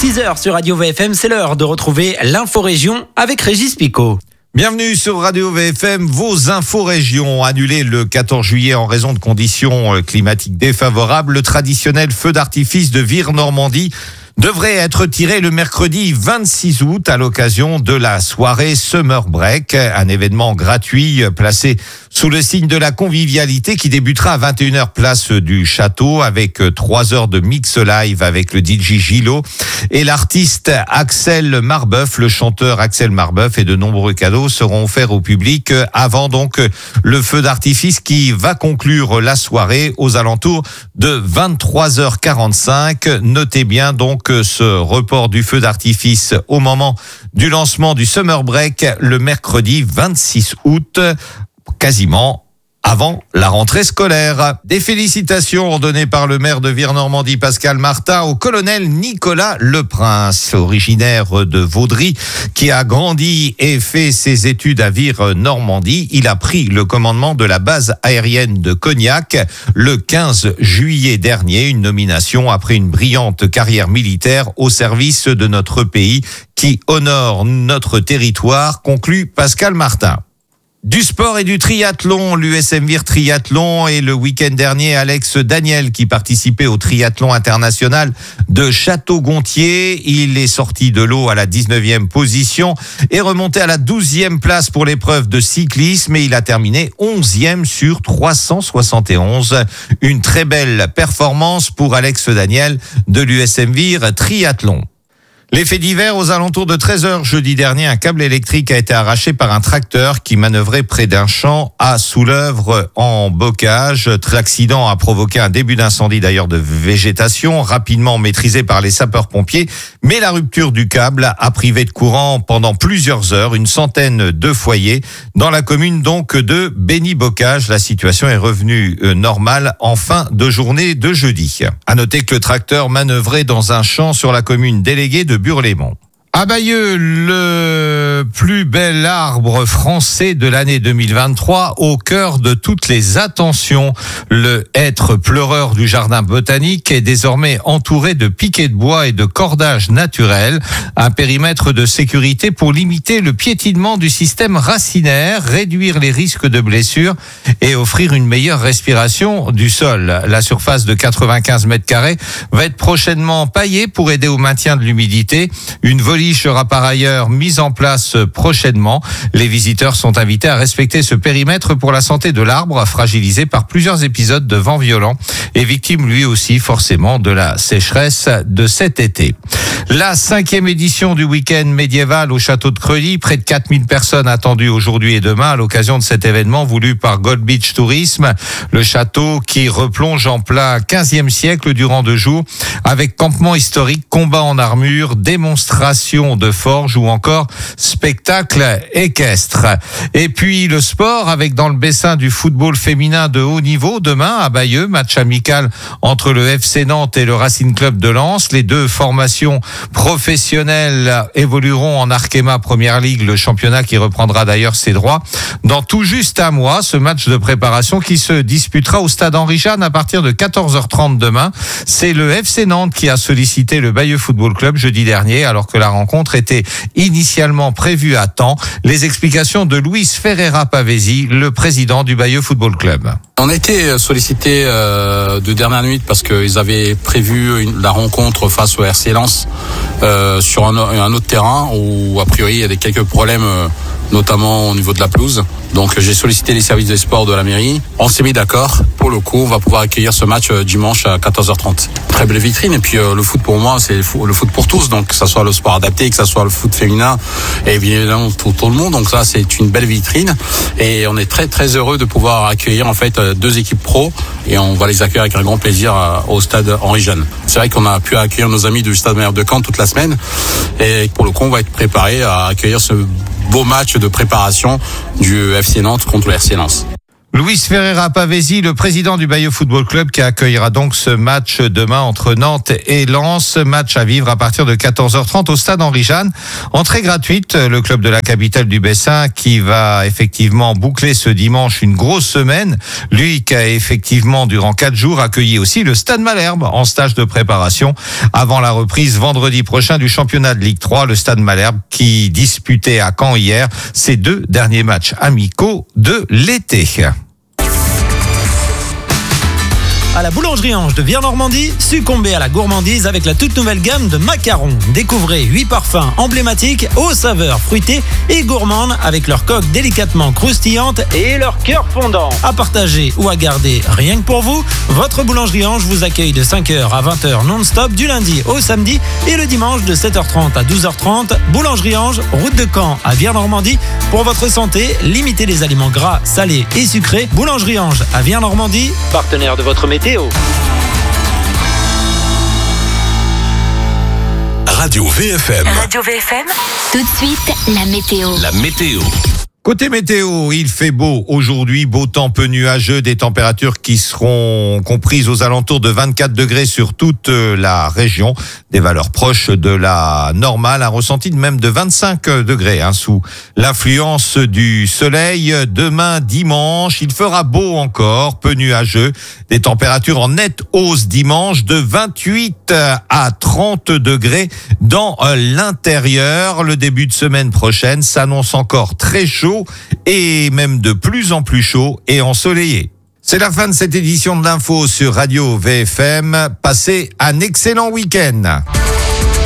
6h sur Radio VFM, c'est l'heure de retrouver l'info-région avec Régis Picot. Bienvenue sur Radio VFM, vos infos-régions. Annulées le 14 juillet en raison de conditions climatiques défavorables, le traditionnel feu d'artifice de Vire-Normandie devrait être tiré le mercredi 26 août à l'occasion de la soirée Summer Break, un événement gratuit placé sous le signe de la convivialité qui débutera à 21h place du Château avec 3 heures de mix live avec le DJ Gilo et l'artiste Axel Marbeuf, le chanteur Axel Marbeuf, et de nombreux cadeaux seront offerts au public avant donc le feu d'artifice qui va conclure la soirée aux alentours de 23h45. Notez bien donc ce report du feu d'artifice au moment du lancement du Summer Break le mercredi 26 août, quasiment avant la rentrée scolaire. Des félicitations données par le maire de Vire-Normandie, Pascal Martin, au colonel Nicolas Leprince, originaire de Vaudry, qui a grandi et fait ses études à Vire-Normandie. Il a pris le commandement de la base aérienne de Cognac le 15 juillet dernier, une nomination après une brillante carrière militaire au service de notre pays qui honore notre territoire, conclut Pascal Martin. Du sport et du triathlon, l'USM Vire Triathlon, et le week-end dernier, Alex Daniel qui participait au triathlon international de Château-Gontier. Il est sorti de l'eau à la 19e position et remonté à la 12e place pour l'épreuve de cyclisme, et il a terminé 11e sur 371. Une très belle performance pour Alex Daniel de l'USM Vire Triathlon. Les faits divers, aux alentours de 13h jeudi dernier, un câble électrique a été arraché par un tracteur qui manœuvrait près d'un champ à Soulœuvre en bocage. L'accident a provoqué un début d'incendie d'ailleurs de végétation, rapidement maîtrisé par les sapeurs-pompiers, mais la rupture du câble a privé de courant pendant plusieurs heures une centaine de foyers dans la commune donc de Béni-Bocage. La situation est revenue normale en fin de journée de jeudi. À noter que le tracteur manœuvrait dans un champ sur la commune déléguée de Burlémont. À Bayeux, le plus bel arbre français de l'année 2023, au cœur de toutes les attentions. Le hêtre pleureur du jardin botanique est désormais entouré de piquets de bois et de cordages naturels. Un périmètre de sécurité pour limiter le piétinement du système racinaire, réduire les risques de blessures et offrir une meilleure respiration du sol. La surface de 95 mètres carrés va être prochainement paillée pour aider au maintien de l'humidité. Une voliche sera par ailleurs mise en place prochainement. Les visiteurs sont invités à respecter ce périmètre pour la santé de l'arbre, fragilisé par plusieurs épisodes de vent violent et victime lui aussi forcément de la sécheresse de cet été. La 5e édition du week-end médiéval au château de Creully, près de 4000 personnes attendues aujourd'hui et demain à l'occasion de cet événement voulu par Gold Beach Tourisme. Le château qui replonge en plein 15e siècle durant 2 jours avec campement historique, combat en armure, démonstration de forge ou encore spectacle équestre. Et puis le sport avec dans le bassin du football féminin de haut niveau demain à Bayeux, match amical entre le FC Nantes et le Racing Club de Lens. Les deux formations professionnelles évolueront en Arkema Première Ligue, le championnat qui reprendra d'ailleurs ses droits dans tout juste un mois. Ce match de préparation qui se disputera au stade Henri-Jeanne à partir de 14h30 demain. C'est le FC Nantes qui a sollicité le Bayeux Football Club jeudi dernier alors que la rencontre était initialement prévue à temps. Les explications de Luis Ferreira Pavesi, le président du Bayeux Football Club. On a été sollicité de dernière minute parce qu'ils avaient prévu la rencontre face au RC Lens sur un autre terrain où a priori il y a quelques problèmes notamment au niveau de la pelouse. Donc j'ai sollicité les services des sports de la mairie. On s'est mis d'accord. Pour le coup, on va pouvoir accueillir ce match dimanche à 14h30. Très belle vitrine. Et puis le foot pour moi, c'est le foot pour tous. Donc que ça soit le sport adapté, que ça soit le foot féminin, et évidemment pour tout le monde. Donc ça, c'est une belle vitrine. Et on est très très heureux de pouvoir accueillir en fait 2 équipes pro. Et on va les accueillir avec un grand plaisir au stade Henri-Jeanne. C'est vrai qu'on a pu accueillir nos amis du stade Maire de Caen toute la semaine. Et pour le coup, on va être préparé à accueillir ce beau match de préparation du FC Nantes contre le RC Lens. Luis Ferreira Pavesi, le président du Bayeux Football Club, qui accueillera donc ce match demain entre Nantes et Lens. Match à vivre à partir de 14h30 au stade Henri-Jeanne. Entrée gratuite, le club de la capitale du Bessin qui va effectivement boucler ce dimanche une grosse semaine. Lui qui a effectivement durant 4 jours accueilli aussi le stade Malherbe en stage de préparation avant la reprise vendredi prochain du championnat de Ligue 3. Le stade Malherbe qui disputait à Caen hier ses 2 derniers matchs amicaux de l'été. À la boulangerie Ange de Vire-Normandie, succombez à la gourmandise avec la toute nouvelle gamme de macarons. Découvrez 8 parfums emblématiques aux saveurs fruitées et gourmandes avec leur coque délicatement croustillante et leur cœur fondant. À partager ou à garder rien que pour vous, votre boulangerie Ange vous accueille de 5h à 20h non-stop du lundi au samedi et le dimanche de 7h30 à 12h30. Boulangerie Ange, route de Caen à Vire-Normandie. Pour votre santé, limitez les aliments gras, salés et sucrés. Boulangerie Ange à Vire-Normandie, partenaire de votre météo. Radio VFM. Radio VFM. Tout de suite, la météo. La météo. Côté météo, il fait beau aujourd'hui, beau temps peu nuageux, des températures qui seront comprises aux alentours de 24 degrés sur toute la région, des valeurs proches de la normale, un ressenti de même de 25 degrés sous l'influence du soleil. Demain dimanche, il fera beau encore, peu nuageux, des températures en nette hausse dimanche de 28 à 30 degrés dans l'intérieur. Le début de semaine prochaine s'annonce encore très chaud et même de plus en plus chaud et ensoleillé. C'est la fin de cette édition de l'info sur Radio VFM. Passez un excellent week-end.